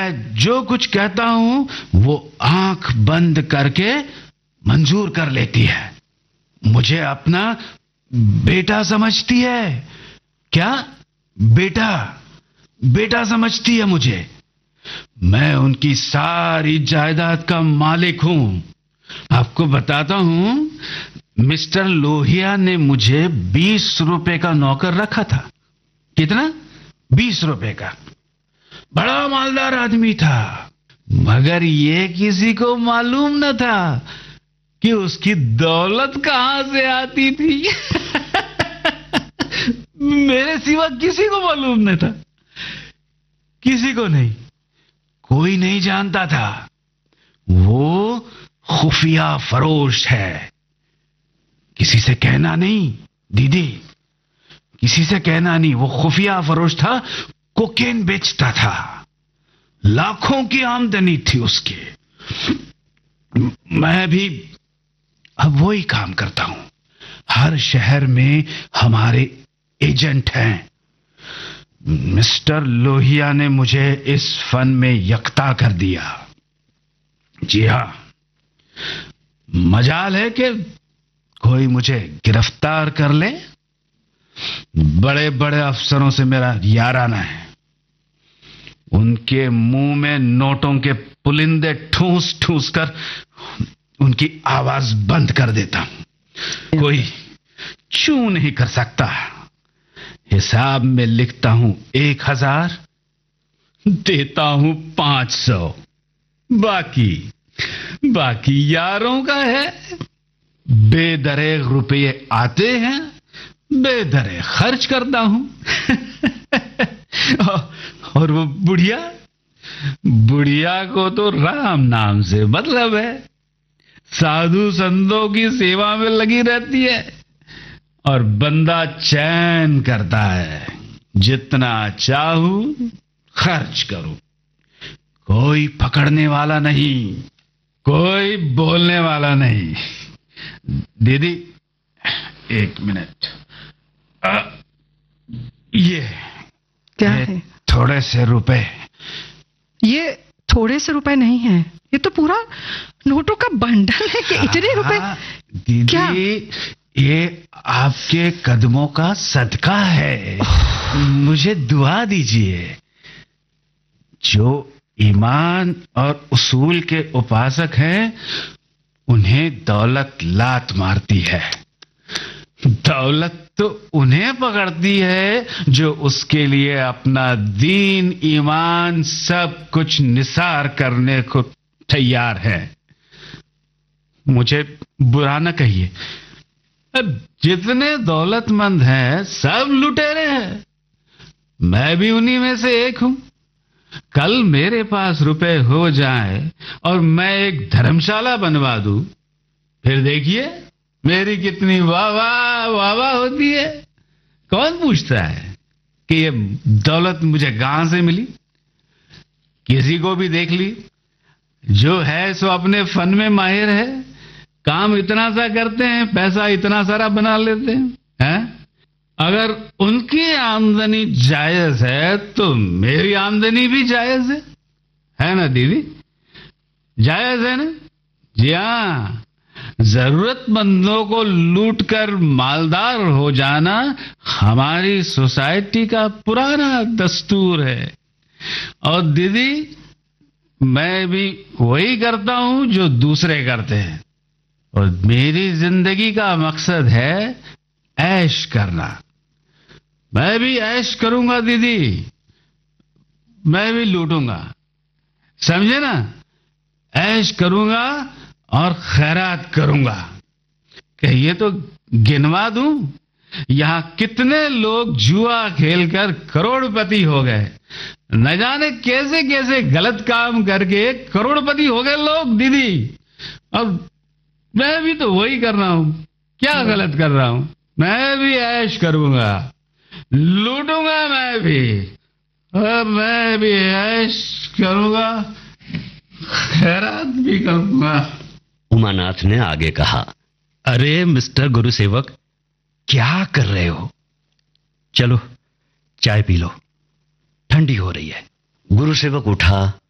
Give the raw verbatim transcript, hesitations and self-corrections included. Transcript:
मैं जो कुछ कहता हूं वो आंख बंद करके मंजूर कर लेती है। मुझे अपना बेटा समझती है। क्या? बेटा बेटा समझती है मुझे। मैं उनकी सारी जायदाद का मालिक हूं। आपको बताता हूं, मिस्टर लोहिया ने मुझे बीस रुपए का नौकर रखा था। कितना? बीस रुपए का। बड़ा मालदार आदमी था, मगर ये किसी को मालूम न था कि उसकी दौलत कहां से आती थी। मेरे सिवा किसी को मालूम नहीं था, किसी को नहीं, कोई नहीं जानता था। वो खुफिया फरोश है। किसी से कहना नहीं दीदी, किसी से कहना नहीं। वो खुफिया फरोश था, कोकेन बेचता था, लाखों की आमदनी थी उसकी। मैं भी अब वही काम करता हूं। हर शहर में हमारे एजेंट हैं। मिस्टर लोहिया ने मुझे इस फन में यकता कर दिया। जी हां, मजाल है कि कोई मुझे गिरफ्तार कर ले। बड़े बड़े अफसरों से मेरा याराना है। उनके मुंह में नोटों के पुलिंदे ठूस ठूस कर उनकी आवाज बंद कर देता हूं। कोई छू नहीं कर सकता। हिसाब में लिखता हूं एक हजार, देता हूं पांच सौ। बाकी बाकी यारों का है। बेदरेग रुपये आते हैं, बेदरे खर्च करता हूं। और वो बुढ़िया बुढ़िया को तो राम नाम से मतलब है। साधु संतों की सेवा में लगी रहती है और बंदा चैन करता है। जितना चाहूं खर्च करूं, कोई पकड़ने वाला नहीं, कोई बोलने वाला नहीं। दीदी एक मिनट, आ, ये क्या ये है? थोड़े से रुपए। ये थोड़े से रुपए नहीं है, ये तो पूरा नोटों का बंडल है। कि इतने रुपए? दीदी क्या? ये आपके कदमों का सदका है। मुझे दुआ दीजिए। जो ईमान और उसूल के उपासक हैं, उन्हें दौलत लात मारती है। दौलत तो उन्हें पकड़ती है जो उसके लिए अपना दीन ईमान सब कुछ निसार करने को तैयार है। मुझे बुरा न कहिए, जितने दौलतमंद हैं सब लुटेरे हैं। मैं भी उन्हीं में से एक हूं। कल मेरे पास रुपए हो जाए और मैं एक धर्मशाला बनवा दूं, फिर देखिए मेरी कितनी वाह वाह वाह वाह होती है। कौन पूछता है कि ये दौलत मुझे कहां से मिली? किसी को भी देख ली, जो है सो अपने फन में माहिर है। काम इतना सा करते हैं, पैसा इतना सारा बना लेते हैं, हैं? अगर उनकी आमदनी जायज है तो मेरी आमदनी भी जायज है, है ना दीदी? जायज है ना? जी हां। जरूरतमंदों को लूटकर मालदार हो जाना हमारी सोसाइटी का पुराना दस्तूर है। और दीदी, मैं भी वही करता हूं जो दूसरे करते हैं। और मेरी जिंदगी का मकसद है ऐश करना। मैं भी ऐश करूंगा दीदी, मैं भी लूटूंगा, समझे ना? ऐश करूंगा और खैरात करूंगा। कहिए तो गिनवा दूं, यहां कितने लोग जुआ खेलकर करोड़पति हो गए। न जाने कैसे कैसे गलत काम करके करोड़पति हो गए लोग दीदी। अब मैं भी तो वही कर रहा हूं। क्या गलत कर रहा हूं? मैं भी ऐश करूंगा, लूटूंगा मैं भी, और मैं भी ऐश करूंगा, खैरात भी करूंगा। उमानाथ ने आगे कहा, अरे मिस्टर गुरुसेवक, क्या कर रहे हो? चलो चाय पी लो, ठंडी हो रही है। गुरुसेवक उठा